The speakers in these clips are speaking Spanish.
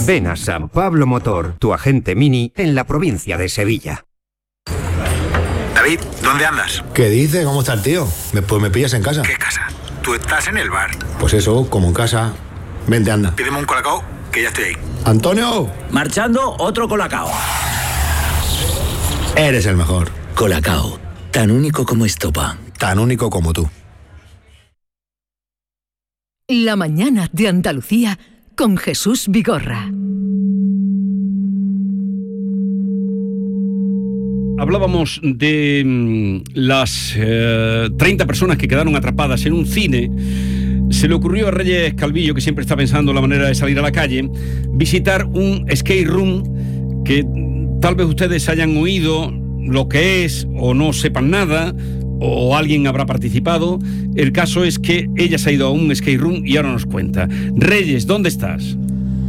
Ven a San Pablo Motor, tu agente Mini en la provincia de Sevilla. David, ¿dónde andas? ¿Qué dice? ¿Cómo está el tío? Pues me pillas en casa. ¿Qué casa? Tú estás en el bar. Pues eso, como en casa. Vente, anda. Pídeme un colacao, que ya estoy ahí. ¡Antonio! Marchando, otro colacao. Eres el mejor. Colacao, tan único como estopa. Tan único como tú. La mañana de Andalucía con Jesús Vigorra. Hablábamos de las 30 personas que quedaron atrapadas en un cine. Se le ocurrió a Reyes Calvillo, que siempre está pensando en la manera de salir a la calle, visitar un escape room que tal vez ustedes hayan oído lo que es o no sepan nada, o alguien habrá participado. El caso es que ella se ha ido a un escape room y ahora nos cuenta. Reyes, ¿dónde estás?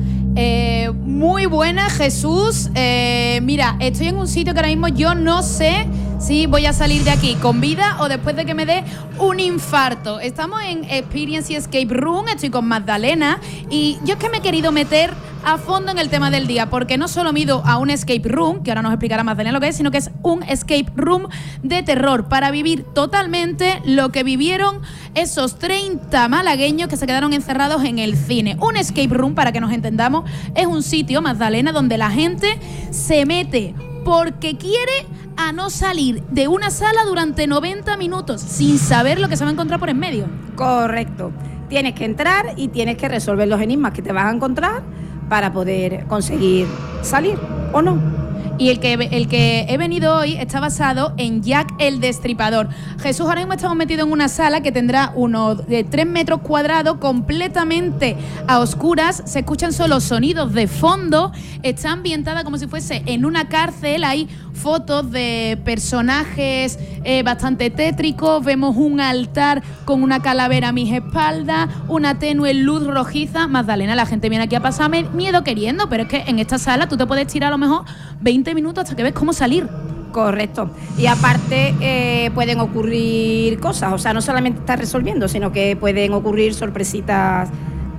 Muy buena, Jesús. Mira, estoy en un sitio que ahora mismo yo no sé si voy a salir de aquí con vida o después de que me dé un infarto. Estamos en Experience Escape Room, estoy con Magdalena y yo es que me he querido meter a fondo en el tema del día, porque no solo me he ido a un escape room, que ahora nos explicará Magdalena lo que es, sino que es un escape room de terror para vivir totalmente lo que vivieron esos 30 malagueños que se quedaron encerrados en el cine. Un escape room, para que nos entendamos, es un sitio, Magdalena, donde la gente se mete porque quiere a no salir de una sala durante 90 minutos sin saber lo que se va a encontrar por en medio. Correcto. Tienes que entrar y tienes que resolver los enigmas que te vas a encontrar para poder conseguir salir, ¿o no? Y el que he venido hoy está basado en Jack el Destripador. Jesús, ahora mismo estamos metidos en una sala que tendrá unos de 3 metros cuadrados, completamente a oscuras. Se escuchan solo sonidos de fondo. Está ambientada como si fuese en una cárcel. Hay fotos de personajes bastante tétricos. Vemos un altar con una calavera a mis espaldas, una tenue luz rojiza. Magdalena, la gente viene aquí a pasarme miedo queriendo, pero es que en esta sala tú te puedes tirar a lo mejor 20 minutos hasta que ves cómo salir. Correcto. Y aparte pueden ocurrir cosas, o sea, no solamente estás resolviendo, sino que pueden ocurrir sorpresitas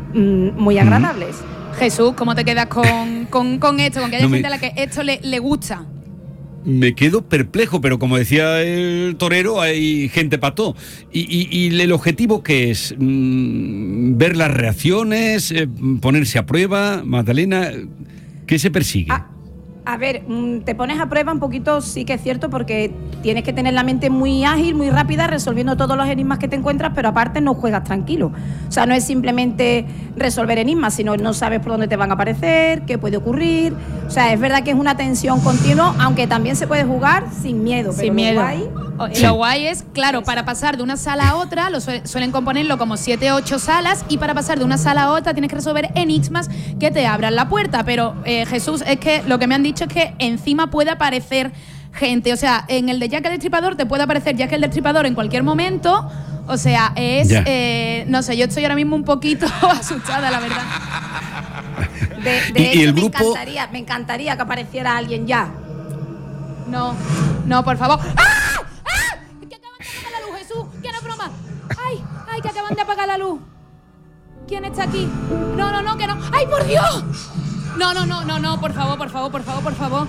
muy agradables. Jesús, ¿cómo te quedas con esto? Con que haya gente a la que esto le gusta. Me quedo perplejo, pero como decía el torero, hay gente para todo. ¿Y el objetivo qué es? ¿Ver las reacciones? ¿Ponerse a prueba? Magdalena, ¿qué se persigue? A ver, te pones a prueba un poquito, sí que es cierto, porque tienes que tener la mente muy ágil, muy rápida, resolviendo todos los enigmas que te encuentras, pero aparte no juegas tranquilo. O sea, no es simplemente resolver enigmas, sino no sabes por dónde te van a aparecer, qué puede ocurrir. O sea, es verdad que es una tensión continua, aunque también se puede jugar sin miedo. Sin miedo. Lo guay es, claro, para pasar de una sala a otra, suelen componerlo como 7 o 8 salas, y para pasar de una sala a otra tienes que resolver enigmas que te abran la puerta. Pero, Jesús, es que lo que me han dicho es que encima puede aparecer gente. O sea, en el de Jack el Destripador te puede aparecer Jack el Destripador en cualquier momento. O sea, es... no sé, yo estoy ahora mismo un poquito asustada, la verdad. De hecho, el grupo... me encantaría que apareciera alguien ya. No, por favor. ¡Ah! Que acaban de apagar la luz, Jesús. Que no es broma. Ay, que acaban de apagar la luz. ¿Quién está aquí? No, que no. ¡Ay, por Dios! No, por favor.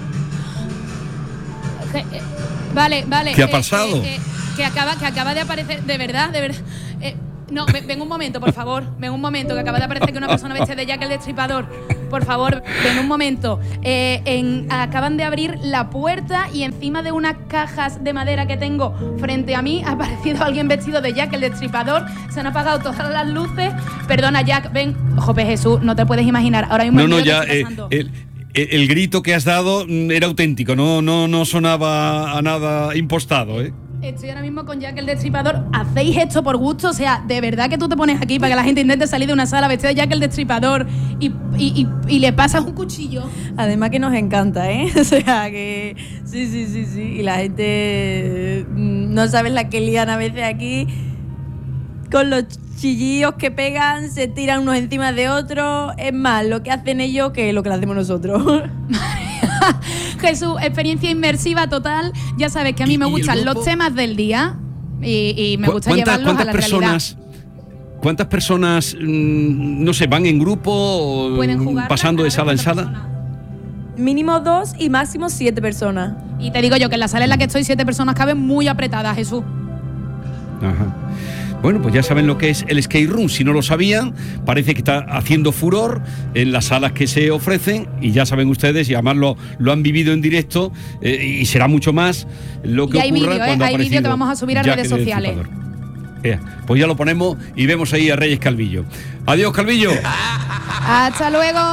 Vale. ¿Qué ha pasado? Que acaba de aparecer, de verdad. No, ven un momento, por favor. Ven un momento, que acaba de aparecer que una persona vestida de Jack el Destripador. Por favor, ven un momento. Acaban de abrir la puerta y encima de unas cajas de madera que tengo frente a mí ha aparecido alguien vestido de Jack el Destripador. Se han apagado todas las luces. Perdona, Jack, ven. Jope, Jesús, no te puedes imaginar. Ahora mismo el grito que has dado era auténtico, no sonaba a nada impostado, ¿eh? Estoy ahora mismo con Jack el Destripador. ¿Hacéis esto por gusto? O sea, ¿de verdad que tú te pones aquí para que la gente intente salir de una sala vestida de Jack el Destripador y le pasas un cuchillo? Además que nos encanta, ¿eh? O sea, que sí. Y la gente no sabes la que lían a veces aquí con los chillillos que pegan, se tiran unos encima de otros. Es más lo que hacen ellos que lo que hacemos nosotros. Jesús, experiencia inmersiva total. Ya sabes que a mí me gustan los temas del día y me gusta llevarlos a la realidad. ¿Cuántas personas, no sé, van en grupo o Pueden jugar pasando de sala en sala? Mínimo 2 y máximo 7 personas. Y te digo yo que en la sala en la que estoy 7 personas caben muy apretadas, Jesús. Ajá. Bueno, pues ya saben lo que es el skate room. Si no lo sabían, parece que está haciendo furor en las salas que se ofrecen y ya saben ustedes, y además lo han vivido en directo, y será mucho más lo que Y hay ocurra vídeo, cuando ha hay vídeo que aparecido vamos a subir a Jack redes el sociales. Destripador. Pues ya lo ponemos y vemos ahí a Reyes Calvillo. Adiós, Calvillo. Hasta luego.